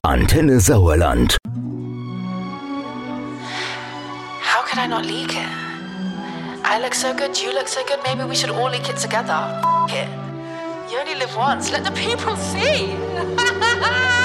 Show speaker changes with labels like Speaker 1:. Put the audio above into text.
Speaker 1: Antenne Sauerland.
Speaker 2: How could I not leak it? I look so good, you look so good, maybe we should all leak it together. F it. You only live once, let the people see.